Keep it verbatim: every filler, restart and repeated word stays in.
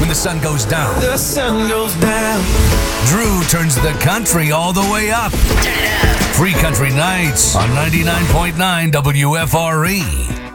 the sun goes down. The sun goes down. Drew turns the country all the way up. Free Country Nights on ninety-nine point nine W F R E.